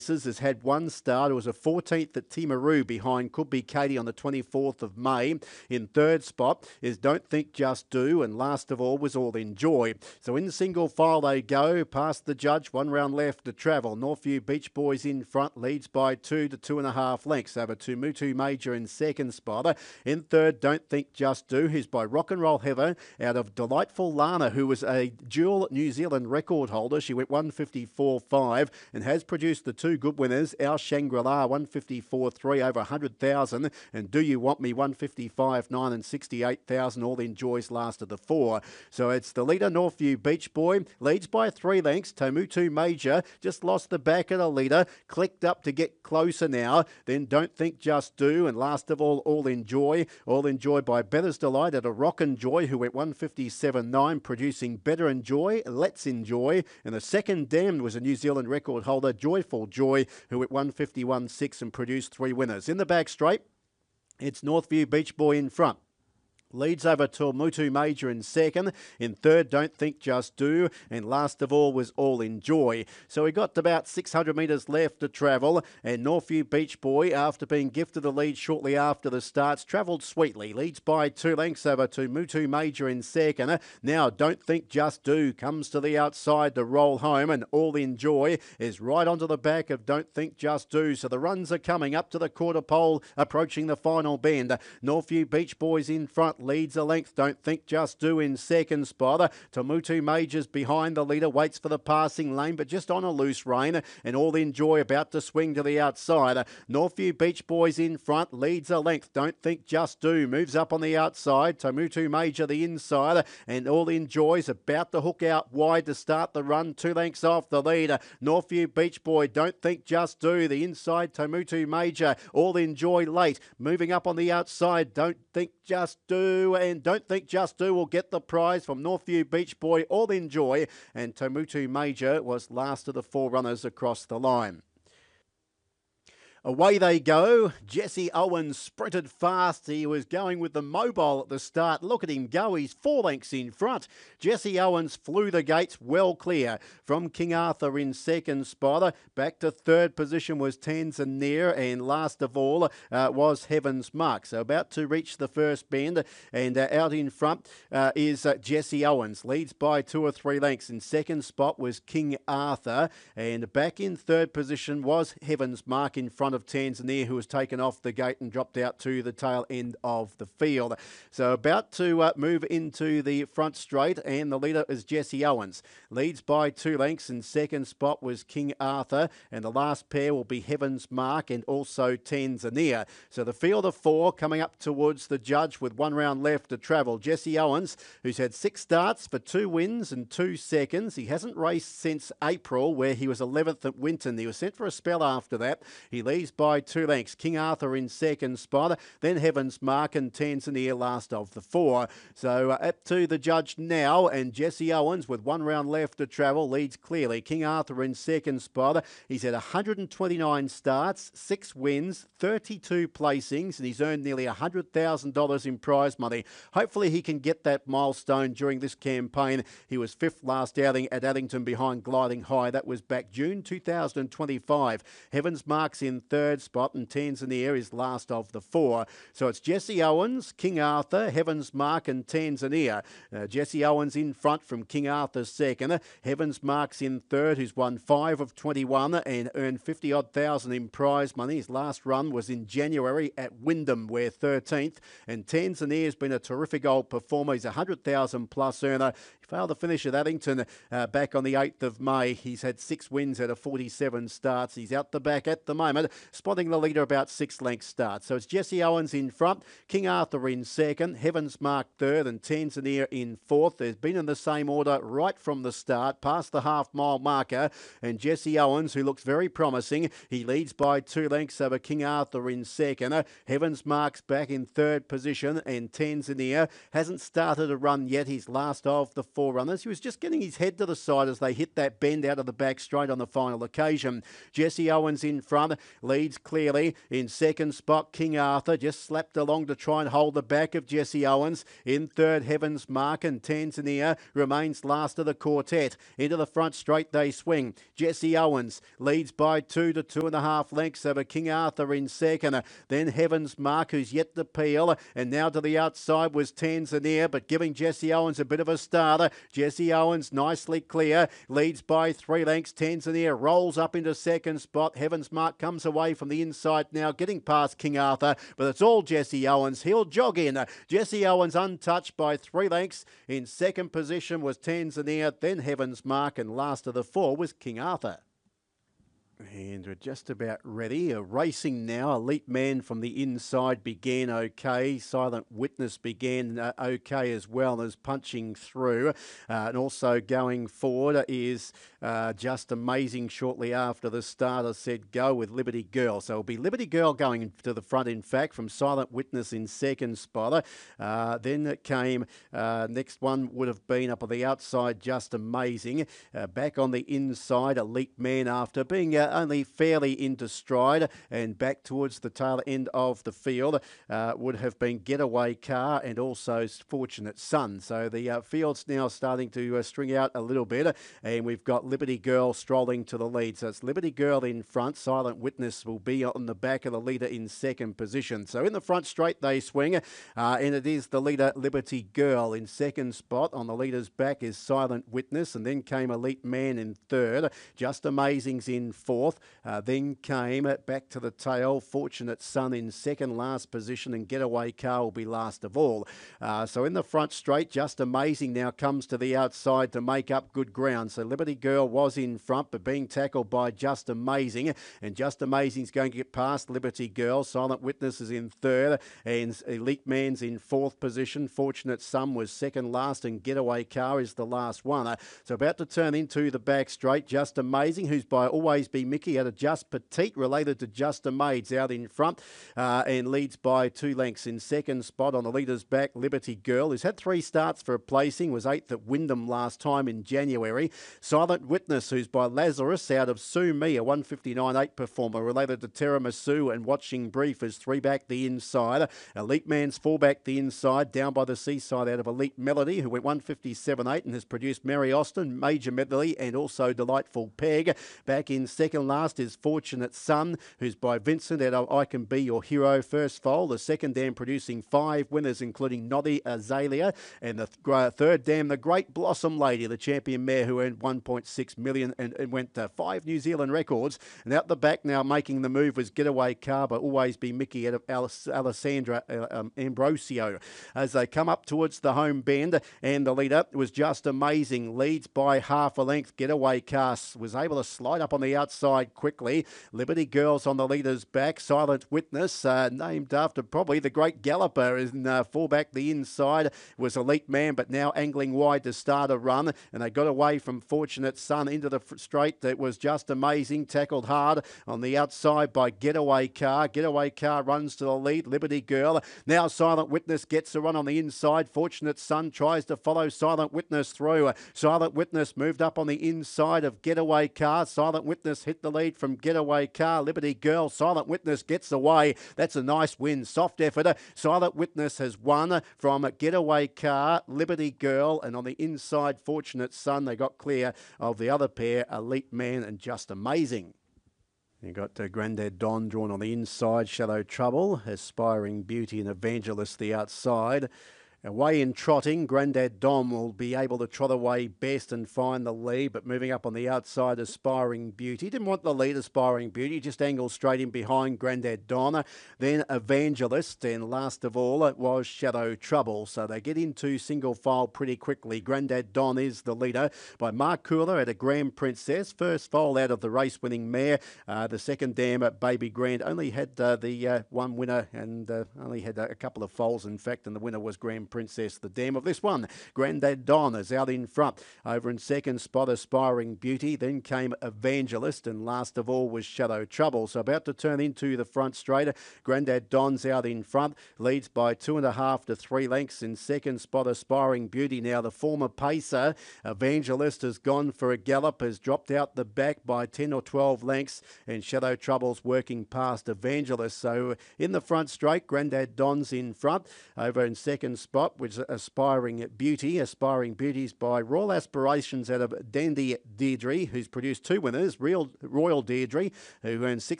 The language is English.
has had one start. It was a 14th at Timaru behind Could Be Katie on the 24th of May. In third spot is Don't Think Just Do, and last of all was All Enjoy. So in single file they go, past the judge, 1 round left to travel. Northview Beach Boys in front, leads by 2 to 2.5 lengths over to Mutu Major in second spot. In third, Don't Think Just Do, who's by Rock and Roll Heather out of Delightful Lana, who was a dual New Zealand record holder. She went 154.5 and has produced the two good winners. Our Shangri-La 154.3 over 100,000, and Do You Want Me 155.9 and 68,000. All Enjoys last of the four. So it's the leader Northview Beach Boy, leads by 3 lengths. Tomutu Major just lost the back of the leader, clicked up to get closer now. Then Don't Think Just Do, and last of all Enjoy. All Enjoy by Better's Delight at a Rock and Joy, who went 157.9, producing Better Enjoy, Let's Enjoy, and the second Damned was a New Zealand record holder, Joyful Joy, who went 151.6 and produced 3 winners. In the back straight, it's Northview Beach Boy in front. Leads over to Mutu Major in second. In third, Don't Think Just Do. And last of all was All Enjoy. So we got about 600 metres left to travel. And Northview Beach Boy, after being gifted the lead shortly after the starts, travelled sweetly. Leads by 2 lengths over to Mutu Major in second. Now, Don't Think Just Do comes to the outside to roll home. And All Enjoy is right onto the back of Don't Think Just Do. So the runs are coming up to the quarter pole, approaching the final bend. Northview Beach Boys in front. Leads a length, Don't Think Just Do in second spot. Tomutu Majors behind the leader, waits for the passing lane, but just on a loose rein, and All Enjoy about to swing to the outside. Northview Beach Boys in front, leads a length, Don't Think Just Do, moves up on the outside. Tomutu Major the inside, and All Enjoy's about to hook out wide to start the run, 2 lengths off the leader. Northview Beach Boy, Don't Think Just Do, the inside Tomutu Major, All Enjoy late, moving up on the outside, Don't Think Just Do, and Don't Think Just Do will get the prize from Northview Beach Boy, All Enjoy, and Tomutu Major was last of the 4 runners across the line. Away they go. Jesse Owens sprinted fast. He was going with the mobile at the start. Look at him go. He's 4 lengths in front. Jesse Owens flew the gates well clear from King Arthur in second spot. Back to third position was Tanzania, and last of all was Heaven's Mark. So about to reach the first bend, and out in front is Jesse Owens. Leads by 2 or 3 lengths. In second spot was King Arthur, and back in third position was Heaven's Mark in front of Tanzania, who was taken off the gate and dropped out to the tail end of the field. So about to move into the front straight, and the leader is Jesse Owens. Leads by 2 lengths. In second spot was King Arthur, and the last pair will be Heaven's Mark and also Tanzania. So the field of 4 coming up towards the judge with 1 round left to travel. Jesse Owens, who's had 6 starts for 2 wins and 2 seconds. He hasn't raced since April, where he was 11th at Winton. He was sent for a spell after that. He leads by 2 lengths. King Arthur in second spot, then Heaven's Mark and Tanzania last of the 4. So up to the judge now, and Jesse Owens with 1 round left to travel leads clearly. King Arthur in second spot. He's had 129 starts, 6 wins, 32 placings, and he's earned nearly $100,000 in prize money. Hopefully he can get that milestone during this campaign. He was 5th last outing at Addington behind Gliding High. That was back June 2025. Heaven's Mark's in third spot, and Tanzania is last of the 4. So it's Jesse Owens, King Arthur, Heaven's Mark and Tanzania. Jesse Owens in front from King Arthur second. Heaven's Mark's in third, who's won 5 of 21 and earned 50-odd thousand in prize money. His last run was in January at Wyndham, where 13th. And Tanzania's been a terrific old performer. He's a 100,000 plus earner. He failed to finish at Addington back on the 8th of May. He's had 6 wins out of 47 starts. He's out the back at the moment, spotting the leader about 6 lengths start. So it's Jesse Owens in front, King Arthur in second, Heaven's Mark third, and Tanzania in fourth. They've been in the same order right from the start, past the half-mile marker, and Jesse Owens, who looks very promising, he leads by 2 lengths over King Arthur in second. Heaven's Mark's back in third position, and Tanzania hasn't started a run yet. He's last of the 4 runners. He was just getting his head to the side as they hit that bend out of the back straight on the final occasion. Jesse Owens in front, leads clearly. In second spot, King Arthur just slapped along to try and hold the back of Jesse Owens. In third, Heaven's Mark, and Tanzania remains last of the quartet. Into the front straight they swing. Jesse Owens leads by 2 to 2.5 lengths over King Arthur in second. Then Heaven's Mark, who's yet to peel, and now to the outside was Tanzania, but giving Jesse Owens a bit of a starter. Jesse Owens nicely clear, leads by 3 lengths. Tanzania rolls up into second spot. Heaven's Mark comes away from the inside now, getting past King Arthur, but it's all Jesse Owens. He'll jog in. Jesse Owens untouched by 3 lengths. In second position was Tanzania, then Heaven's Mark, and last of the 4 was King Arthur. And we're just about ready. Racing now. Elite Man from the inside began okay. Silent Witness began okay as well as punching through. And also going forward is Just Amazing shortly after the starter said go with Liberty Girl. So it'll be Liberty Girl going to the front, in fact, from Silent Witness in second spot. Then it came, next one would have been up on the outside, Just Amazing. Back on the inside, Elite Man after being only fairly into stride, and back towards the tail end of the field would have been Getaway Car and also Fortunate Son. So the field's now starting to string out a little bit, and we've got Liberty Girl strolling to the lead. So it's Liberty Girl in front. Silent Witness will be on the back of the leader in second position. So in the front straight they swing, and it is the leader Liberty Girl in second spot. On the leader's back is Silent Witness, and then came Elite Man in third. Just Amazing's in fourth. Then came back to the tail, Fortunate Son in second last position, and Getaway Car will be last of all. So in the front straight, Just Amazing now comes to the outside to make up good ground. So Liberty Girl was in front, but being tackled by Just Amazing, and Just Amazing's going to get past Liberty Girl. Silent Witness is in third, and Elite Man's in fourth position. Fortunate Son was second last, and Getaway Car is the last one. So about to turn into the back straight, Just Amazing, who's by Always Be Mickey out of Just Petite, related to Just a Maid's, out in front and leads by 2 lengths. In second spot on the leader's back, Liberty Girl, who's had 3 starts for a placing, was 8th at Wyndham last time in January. Silent Witness, who's by Lazarus out of Sue Me, a 159.8 performer, related to Tiramisu and Watching Brief, is 3 back the inside. Elite Man's 4 back the inside, down by the seaside out of Elite Melody, who went 157.8 and has produced Mary Austin, Major Medley, and also Delightful Peg. Back in second last is Fortunate Son, who's by Vincent out of I Can Be Your Hero first foal. The second dam producing 5 winners, including Noddy Azalea, and the third dam, the Great Blossom Lady, the champion mare who earned 1.6 million and went 5 New Zealand records. And out the back now making the move was Getaway Car, but Always Be Mickey out of Alessandra Ambrosio. As they come up towards the home bend, and the leader was Just Amazing, leads by half a length. Getaway Car was able to slide up on the outside quickly. Liberty Girl's on the leader's back. Silent Witness, named after probably the great galloper, in full back the inside was Elite Man, but now angling wide to start a run, and they got away from Fortunate Son into the straight. That was Just Amazing, tackled hard on the outside by Getaway Car. Getaway Car runs to the lead. Liberty Girl, now Silent Witness gets a run on the inside. Fortunate Son tries to follow Silent Witness through. Silent Witness moved up on the inside of Getaway Car. Silent Witness hit the lead from Getaway Car. Liberty Girl, Silent Witness gets away. That's a nice win. Soft effort. Silent Witness has won from Getaway Car, Liberty Girl, and on the inside, Fortunate Son. They got clear of the other pair, Elite Man and Just Amazing. You got Grandad Don drawn on the inside, Shadow Trouble, Aspiring Beauty and Evangelist the outside. Away in trotting, Grandad Dom will be able to trot away best and find the lead, but moving up on the outside, Aspiring Beauty. Didn't want the lead, Aspiring Beauty, just angled straight in behind Grandad Don. Then Evangelist, and last of all, it was Shadow Trouble. So they get into single file pretty quickly. Grandad Don is the leader by Mark Cooler at a Grand Princess. First foal out of the race-winning mare. The second dam at Baby Grand only had the one winner and only had a couple of foals, in fact, and the winner was Grand Princess the Dam of this one. Grandad Don is out in front. Over in second spot, Aspiring Beauty. Then came Evangelist, and last of all was Shadow Trouble. So about to turn into the front straighter. Grandad Don's out in front, leads by 2.5 to 3 lengths. In second spot, Aspiring Beauty. Now the former pacer, Evangelist, has gone for a gallop, has dropped out the back by 10 or 12 lengths, and Shadow Trouble's working past Evangelist. So in the front straight, Grandad Don's in front. Over in second spot was Aspiring Beauty. Aspiring Beauty's by Royal Aspirations out of Dandy Deirdre, who's produced 2 winners. Royal Deirdre, who earned 6